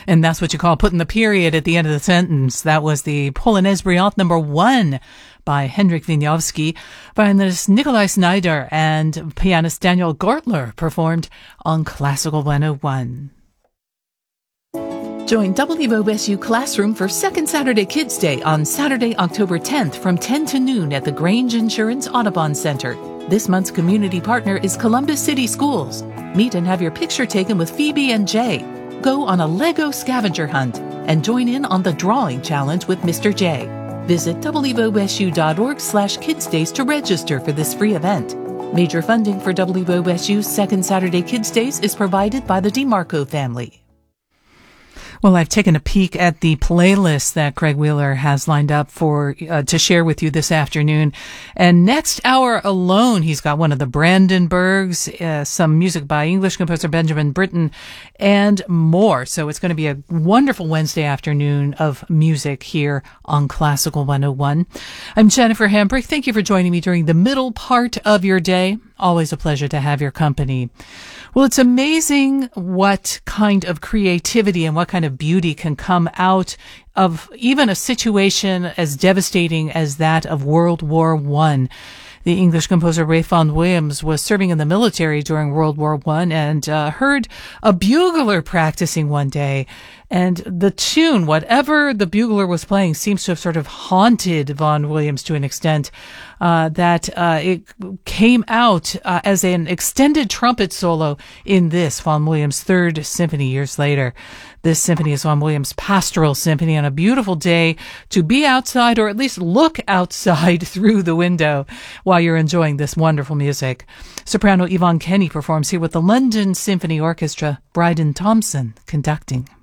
And that's what you call putting the period at the end of the sentence. That was the Polonaise Brillante number 1 by Henryk Wieniawski. Violinist Nikolai Snyder and pianist Daniel Gortler performed on Classical 101. Join WOSU Classroom for Second Saturday Kids Day on Saturday, October 10th from 10 to noon at the Grange Insurance Audubon Center. This month's community partner is Columbus City Schools. Meet and have your picture taken with Phoebe and Jay. Go on a Lego scavenger hunt and join in on the drawing challenge with Mr. J. Visit wosu.org/kidsdays to register for this free event. Major funding for WOSU's Second Saturday Kids Days is provided by the DeMarco family. Well, I've taken a peek at the playlist that Craig Wheeler has lined up for to share with you this afternoon. And next hour alone, he's got one of the Brandenburgs, some music by English composer Benjamin Britten, and more. So it's going to be a wonderful Wednesday afternoon of music here on Classical 101. I'm Jennifer Hambrick. Thank you for joining me during the middle part of your day. Always a pleasure to have your company. Well, it's amazing what kind of creativity and what kind of beauty can come out of even a situation as devastating as that of World War I. The English composer Ralph Vaughan Williams was serving in the military during World War I and heard a bugler practicing one day. And the tune, whatever the bugler was playing, seems to have sort of haunted Vaughan Williams to an extent that it came out as an extended trumpet solo in this, Vaughan Williams' Third Symphony years later. This symphony is Vaughan Williams' Pastoral Symphony on a beautiful day to be outside or at least look outside through the window while you're enjoying this wonderful music. Soprano Yvonne Kenny performs here with the London Symphony Orchestra, Bryden Thompson conducting.